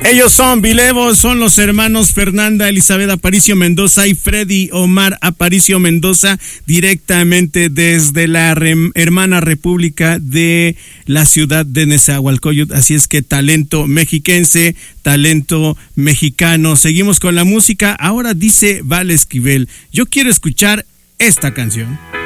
Ellos son Vilevos, son los hermanos Fernanda Elizabeth Aparicio Mendoza y Freddy Omar Aparicio Mendoza, directamente desde la hermana república de la ciudad de Nezahualcóyotl. Así es que talento mexiquense, talento mexicano. Seguimos con la música. Ahora dice Vale Esquivel, yo quiero escuchar esta canción.